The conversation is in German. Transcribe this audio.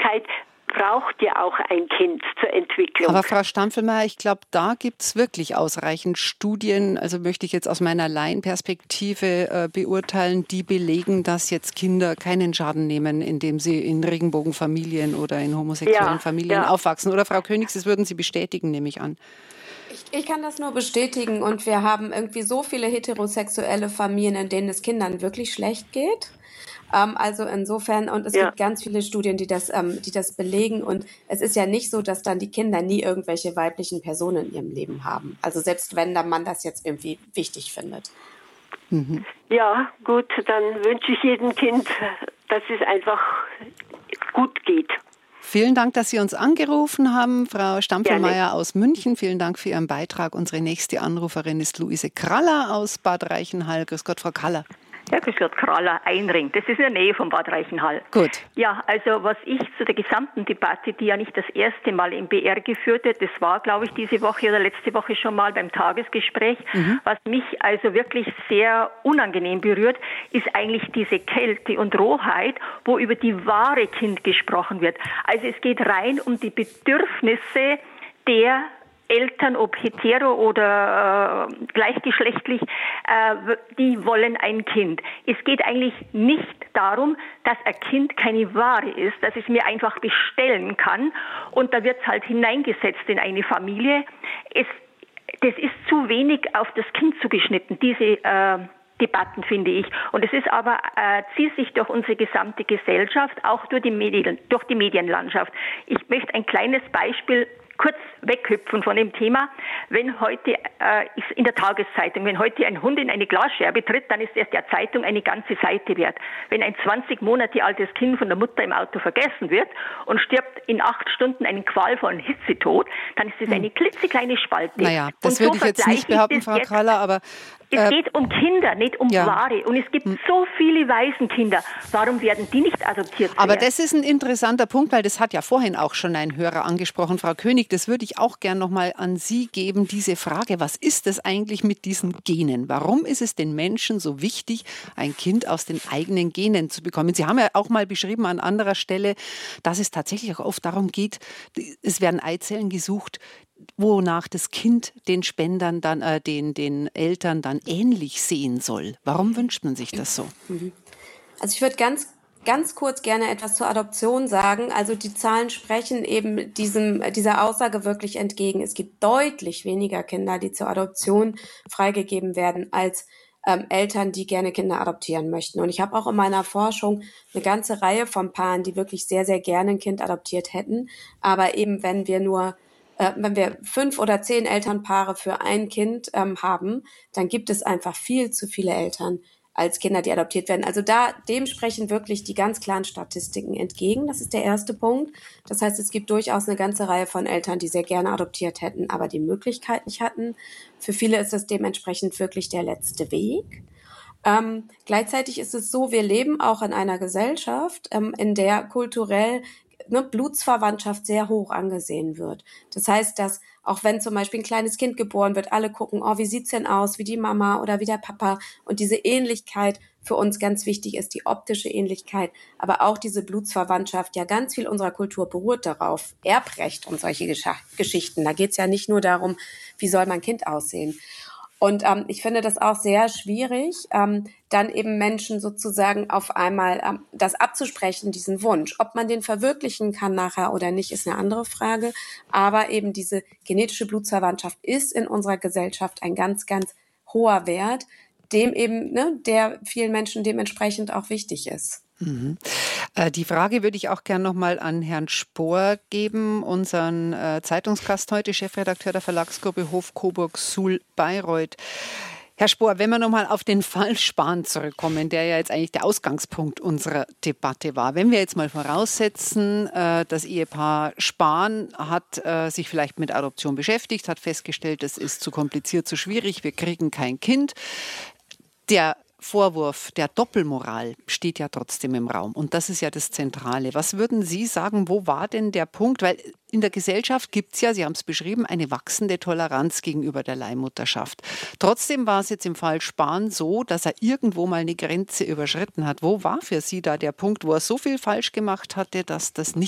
Wirklichkeit braucht ja auch ein Kind zur Entwicklung. Aber Frau Stampfelmeier, ich glaube, da gibt es wirklich ausreichend Studien, also möchte ich jetzt aus meiner Laienperspektive beurteilen, die belegen, dass jetzt Kinder keinen Schaden nehmen, indem sie in Regenbogenfamilien oder in homosexuellen Familien aufwachsen. Oder Frau Königs, das würden Sie bestätigen, nehme ich an. Ich kann das nur bestätigen und wir haben irgendwie so viele heterosexuelle Familien, in denen es Kindern wirklich schlecht geht. Also insofern, und es gibt ganz viele Studien, die das belegen. Und es ist ja nicht so, dass dann die Kinder nie irgendwelche weiblichen Personen in ihrem Leben haben. Also selbst wenn der Mann das jetzt irgendwie wichtig findet. Mhm. Ja, gut, dann wünsche ich jedem Kind, dass es einfach gut geht. Vielen Dank, dass Sie uns angerufen haben, Frau Stampfelmeier aus München. Vielen Dank für Ihren Beitrag. Unsere nächste Anruferin ist Luise Kraller aus Bad Reichenhall. Grüß Gott, Frau Kraller. Ja, grüß Gott, Kraller, Einring. Das ist in der Nähe von Bad Reichenhall. Gut. Ja, also was ich zu der gesamten Debatte, die ja nicht das erste Mal im BR geführt wird, das war, glaube ich, diese Woche oder letzte Woche schon mal beim Tagesgespräch. Was mich also wirklich sehr unangenehm berührt, ist eigentlich diese Kälte und Rohheit, wo über die wahre Kind gesprochen wird. Also es geht rein um die Bedürfnisse der Eltern, ob hetero oder gleichgeschlechtlich, die wollen ein Kind. Es geht eigentlich nicht darum, dass ein Kind keine Ware ist, dass ich es mir einfach bestellen kann und da wird es halt hineingesetzt in eine Familie. Das ist zu wenig auf das Kind zugeschnitten, diese Debatten, finde ich. Und es ist aber, zieht sich durch unsere gesamte Gesellschaft, auch durch die Medienlandschaft. Ich möchte ein kleines Beispiel kurz weghüpfen von dem Thema. Wenn heute in der Tageszeitung, wenn heute ein Hund in eine Glasscherbe tritt, dann ist es der Zeitung eine ganze Seite wert. Wenn ein 20 Monate altes Kind von der Mutter im Auto vergessen wird und stirbt in 8 Stunden einen qualvollen Hitzetod, dann ist es eine klitzekleine Spalte. Naja, das würde ich jetzt nicht behaupten, Frau Kraller, aber es geht um Kinder, nicht um Ware. Und es gibt so viele Waisenkinder. Warum werden die nicht adoptiert? Aber das ist ein interessanter Punkt, weil das hat ja vorhin auch schon ein Hörer angesprochen, Frau König. Das würde ich auch gern noch mal an Sie geben, diese Frage. Was ist es eigentlich mit diesen Genen? Warum ist es den Menschen so wichtig, ein Kind aus den eigenen Genen zu bekommen? Sie haben ja auch mal beschrieben an anderer Stelle, dass es tatsächlich auch oft darum geht, es werden Eizellen gesucht, wonach das Kind den Spendern dann, den Eltern dann ähnlich sehen soll. Warum wünscht man sich das so? Also ich würde ganz kurz gerne etwas zur Adoption sagen. Also die Zahlen sprechen eben dieser Aussage wirklich entgegen. Es gibt deutlich weniger Kinder, die zur Adoption freigegeben werden, als Eltern, die gerne Kinder adoptieren möchten. Und ich habe auch in meiner Forschung eine ganze Reihe von Paaren, die wirklich sehr, sehr gerne ein Kind adoptiert hätten. Aber eben wenn wir 5 oder 10 Elternpaare für ein Kind haben, dann gibt es einfach viel zu viele Eltern als Kinder, die adoptiert werden. Also dem sprechen wirklich die ganz klaren Statistiken entgegen. Das ist der erste Punkt. Das heißt, es gibt durchaus eine ganze Reihe von Eltern, die sehr gerne adoptiert hätten, aber die Möglichkeit nicht hatten. Für viele ist es dementsprechend wirklich der letzte Weg. Gleichzeitig ist es so, wir leben auch in einer Gesellschaft, in der kulturell Blutsverwandtschaft sehr hoch angesehen wird. Das heißt, dass auch wenn zum Beispiel ein kleines Kind geboren wird, alle gucken, oh, wie sieht's denn aus, wie die Mama oder wie der Papa. Und diese Ähnlichkeit für uns ganz wichtig ist, die optische Ähnlichkeit, aber auch diese Blutsverwandtschaft. Ja, ganz viel unserer Kultur beruht darauf. Erbrecht und solche Geschichten. Da geht's ja nicht nur darum, wie soll mein Kind aussehen. Und ich finde das auch sehr schwierig, dann eben Menschen sozusagen auf einmal das abzusprechen, diesen Wunsch. Ob man den verwirklichen kann nachher oder nicht, ist eine andere Frage. Aber eben diese genetische Blutsverwandtschaft ist in unserer Gesellschaft ein ganz, ganz hoher Wert, dem eben, der vielen Menschen dementsprechend auch wichtig ist. Mhm. Die Frage würde ich auch gerne noch mal an Herrn Spohr geben, unseren Zeitungsgast heute, Chefredakteur der Verlagsgruppe Hof Coburg Suhl Bayreuth. Herr Spohr, wenn wir noch mal auf den Fall Spahn zurückkommen, der ja jetzt eigentlich der Ausgangspunkt unserer Debatte war. Wenn wir jetzt mal voraussetzen, das Ehepaar Spahn hat sich vielleicht mit Adoption beschäftigt, hat festgestellt, es ist zu kompliziert, zu schwierig, wir kriegen kein Kind. Der Vorwurf der Doppelmoral steht ja trotzdem im Raum. Und das ist ja das Zentrale. Was würden Sie sagen, wo war denn der Punkt? Weil in der Gesellschaft gibt es ja, Sie haben es beschrieben, eine wachsende Toleranz gegenüber der Leihmutterschaft. Trotzdem war es jetzt im Fall Spahn so, dass er irgendwo mal eine Grenze überschritten hat. Wo war für Sie da der Punkt, wo er so viel falsch gemacht hatte, dass das nicht